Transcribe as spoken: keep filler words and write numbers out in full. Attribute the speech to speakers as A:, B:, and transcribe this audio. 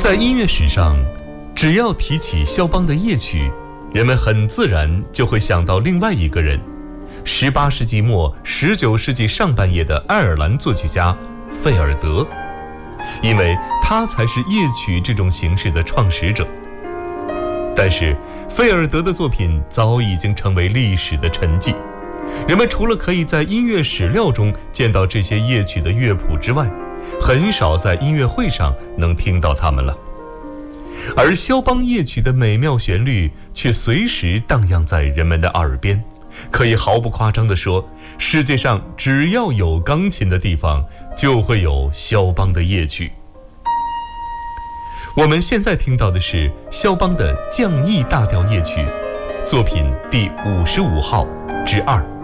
A: 在音乐史上，只要提起肖邦的夜曲，人们很自然就会想到另外一个人，十八世纪末十九世纪上半叶的爱尔兰作曲家费尔德，因为他才是夜曲这种形式的创始者。但是费尔德的作品早已经成为历史的沉寂，人们除了可以在音乐史料中见到这些夜曲的乐谱之外，很少在音乐会上能听到它们了。而肖邦夜曲的美妙旋律却随时荡漾在人们的耳边，可以毫不夸张地说，世界上只要有钢琴的地方，就会有肖邦的夜曲。我们现在听到的是肖邦的降 E 大调夜曲，作品第五十五号之二。